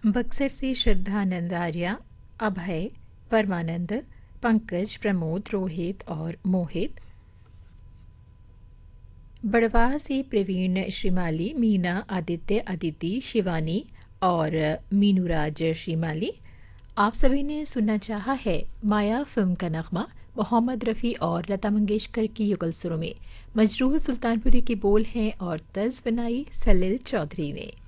बक्सर से श्रद्धानंद आर्या, अभय, परमानंद, पंकज, प्रमोद, रोहित और मोहित। बड़वाह से प्रवीण श्रीमाली, मीना, आदित्य, अदिति, शिवानी और मीनूराज श्रीमाली। आप सभी ने सुनना चाहा है माया फिल्म का नगमा मोहम्मद रफ़ी और लता मंगेशकर की युगल सुरों में। मजरूह सुल्तानपुरी के बोल हैं और तर्ज बनाई सलील चौधरी ने।